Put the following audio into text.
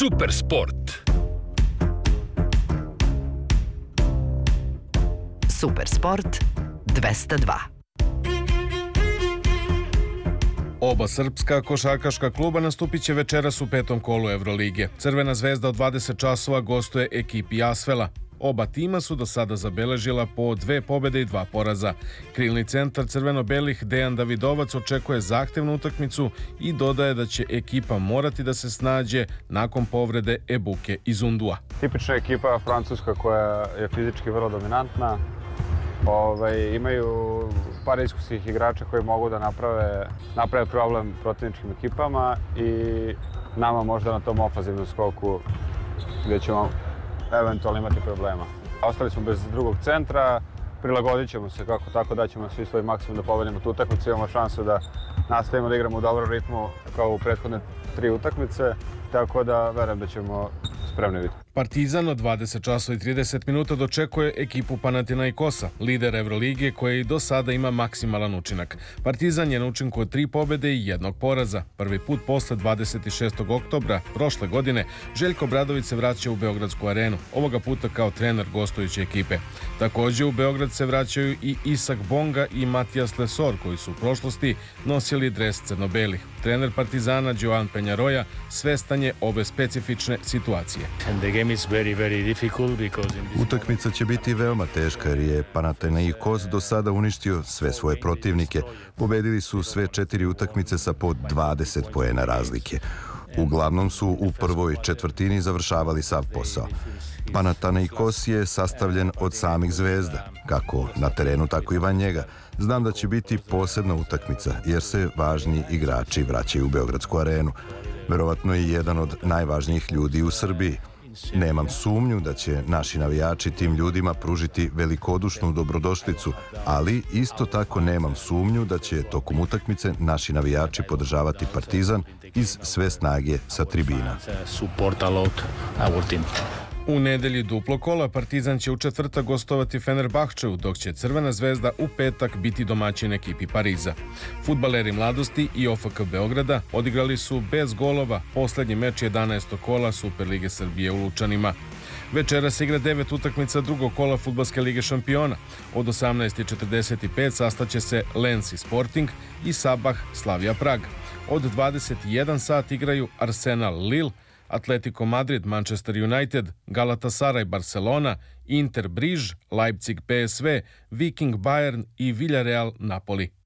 Super sport. Super sport 202. Oba srpska košarkaška kluba nastupit će večeras u petom kolu Evrolige. Crvena zvezda od 20 časova gostuje ekipi Asvela. Oba tima su do sada zabeležila po 2 pobjede i 2 poraza. Krilni centar crveno-belih Dejan Davidovac očekuje zahtevnu utakmicu i dodaje da će ekipa morati da se snađe nakon povrede Ebuke iz Undua. Tipična ekipa francuska koja je fizički vrlo dominantna. Imaju par iskusnih igrača koji mogu da naprave problem protivničkim ekipama i nama možda na tom ofanzivnom skoku gdje ćemo eventualno imati problema. Ostali smo bez drugog centra, prilagodit ćemo se kako tako da ćemo svi svoj maksimum da pobedimo tu utakmicu. Imamo šansu da nastavimo da igramo u dobrom ritmu kao u prethodne 3 utakmice, tako da verujem da ćemo spremni biti. Partizan od 20 časova i 30 minuta dočekuje ekipu Panathinaikosa, lider Evrolige koji i do sada ima maksimalan učinak. Partizan je na učinku od 3 pobjede i 1 poraza. Prvi put posle 26. oktobra prošle godine Željko Obradović se vraća u Beogradsku arenu, ovoga puta kao trener gostujuće ekipe. Također u Beograd se vraćaju i Isak Bonga i Matijas Lesor koji su u prošlosti nosili dres crno-belih. Trener Partizana Joan Penjaroja svestan je ove specifične situacije. Utakmica će biti veoma teška jer je Panathinaikos do sada uništio sve svoje protivnike. Pobedili su sve 4 utakmice sa po 20 poena razlike. Uglavnom su u prvoj četvrtini završavali sav posao. Panathinaikos je sastavljen od samih zvezda, kako na terenu, tako i van njega. Znam da će biti posebna utakmica jer se važni igrači vraćaju u Beogradsku arenu. Verovatno je jedan od najvažnijih ljudi u Srbiji. Nemam sumnju da će naši navijači tim ljudima pružiti velikodušnu dobrodošlicu, ali isto tako nemam sumnju da će tokom utakmice naši navijači podržavati Partizan iz sve snage sa tribina. U nedelji duplo kola Partizan će u četvrtak gostovati Fenerbahčeu, dok će Crvena zvezda u petak biti domaćin ekipi Pariza. Fudbaleri mladosti i OFK Beograda odigrali su bez golova poslednji meč 11. kola Superlige Srbije u Lučanima. Večera se igra 9 utakmica drugog kola Fudbalske lige šampiona. Od 18:45 sastaće se Lens i Sporting i Sabah Slavia Prag. Od 21 sat igraju Arsenal Lille, Atletico Madrid, Manchester United, Galatasaray, Barcelona, Inter Briž, Leipzig, PSV, Viking, Bayern i Villarreal, Napoli.